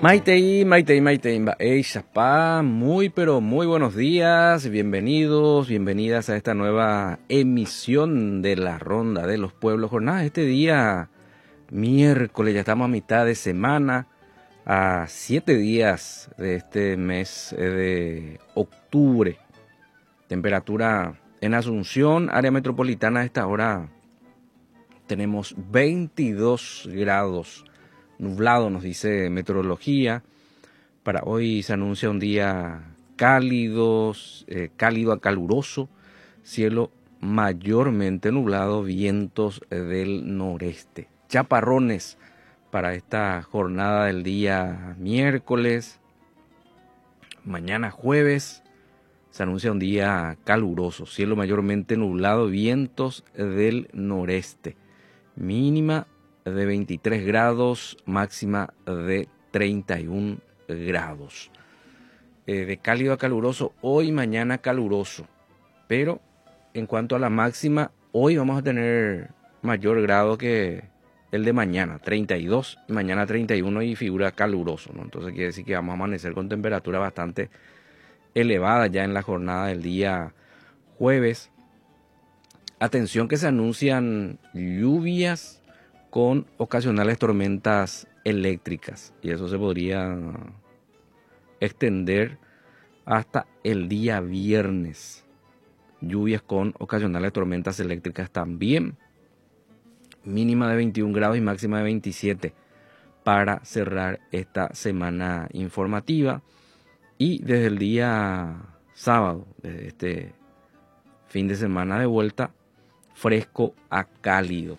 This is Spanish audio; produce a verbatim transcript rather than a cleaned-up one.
Maitei, Maitei, Maitei, Ey, Chapá, muy pero muy buenos días, bienvenidos, bienvenidas a esta nueva emisión de la Ronda de los Pueblos. Jornada este día, miércoles, ya estamos a mitad de semana, a siete días de este mes de octubre. Temperatura en Asunción, área metropolitana, a esta hora tenemos veintidós grados. Nublado, nos dice meteorología. Para hoy se anuncia un día cálido, eh, cálido a caluroso, cielo mayormente nublado, vientos del noreste. Chaparrones para esta jornada del día miércoles. Mañana jueves se anuncia un día caluroso, cielo mayormente nublado, vientos del noreste. Mínima de veintitrés grados, máxima de treinta y un grados. Eh, de cálido a caluroso, hoy, mañana caluroso. Pero en cuanto a la máxima, hoy vamos a tener mayor grado que el de mañana, treinta y dos, y mañana treinta y uno y figura caluroso, ¿no? Entonces quiere decir que vamos a amanecer con temperatura bastante elevada ya en la jornada del día jueves. Atención que se anuncian lluvias con ocasionales tormentas eléctricas, y eso se podría extender hasta el día viernes. Lluvias con ocasionales tormentas eléctricas también, mínima de veintiún grados y máxima de veintisiete para cerrar esta semana informativa. Y desde el día sábado, desde este fin de semana de vuelta, fresco a cálido.